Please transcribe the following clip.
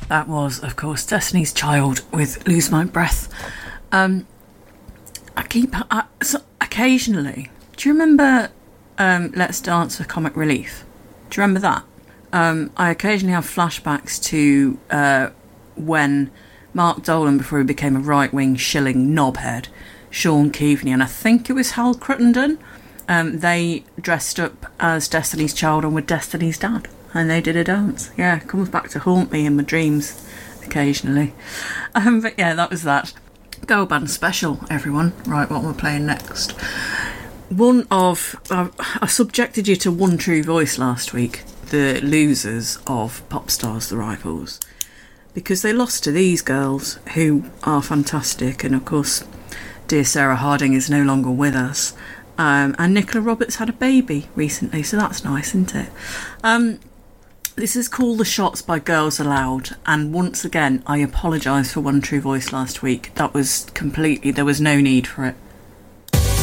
That was, of course, Destiny's Child with Lose My Breath. Occasionally, do you remember Let's Dance for Comic Relief? Do you remember that? I occasionally have flashbacks to when Mark Dolan, before he became a right-wing shilling knobhead, Sean Keaveney, and I think it was Hal Cruttenden, they dressed up as Destiny's Child and were Destiny's dad, and they did a dance. Yeah, it comes back to haunt me in my dreams occasionally. But yeah, that was that. Girl band special, everyone. Right, what am I playing next? I subjected you to One True Voice last week, the losers of Pop Stars, the Rivals, because they lost to these girls, who are fantastic, and of course, dear Sarah Harding is no longer with us, and Nicola Roberts had a baby recently, so that's nice, isn't it? This is Call the Shots by Girls Aloud, and once again, I apologise for One True Voice last week. That was completely, there was no need for it.